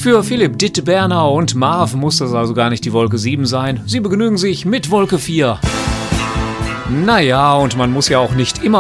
Für Philipp, Ditte, Bernau und Marv muss das also gar nicht die Wolke 7 sein. Sie begnügen sich mit Wolke 4. Naja, und man muss ja auch nicht immer